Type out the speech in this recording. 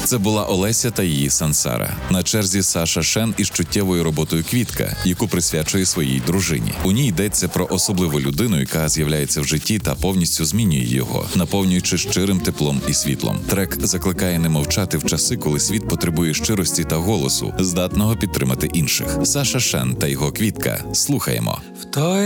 Це була Олеся та її Сансара. На черзі Саша Шен із чуттєвою роботою «Квітка», яку присвячує своїй дружині. У ній йдеться про особливу людину, яка з'являється в житті та повністю змінює його, наповнюючи щирим теплом і світлом. Трек закликає не мовчати в часи, коли світ потребує щирості та голосу, здатного підтримати інших. Саша Шен та його «Квітка». Слухаємо. В той